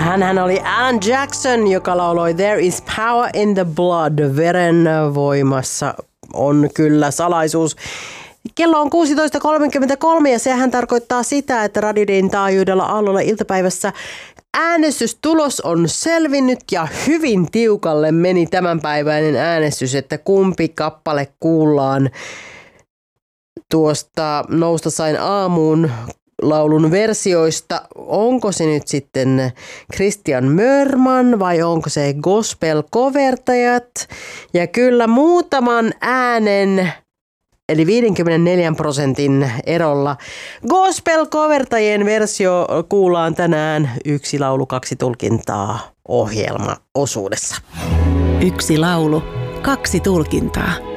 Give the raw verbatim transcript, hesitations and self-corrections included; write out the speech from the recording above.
Hänhän oli Alan Jackson, joka lauloi There is power in the blood. Veren voimassa on kyllä salaisuus. Kello on kuusitoista kolmekymmentäkolme ja sehän tarkoittaa sitä, että Radio Dayn taajuudella aallolla iltapäivässä äänestystulos on selvinnyt ja hyvin tiukalle meni tämänpäiväinen äänestys, että kumpi kappale kuullaan tuosta Nousta sain aamuun laulun versioista. Onko se nyt sitten Christian Mörman vai onko se gospel-kovertajat? Ja kyllä muutaman äänen, eli viisikymmentäneljä prosentin erolla gospel-kovertajien versio kuullaan tänään Yksi laulu, kaksi tulkintaa -ohjelmaosuudessa. Yksi laulu, kaksi tulkintaa.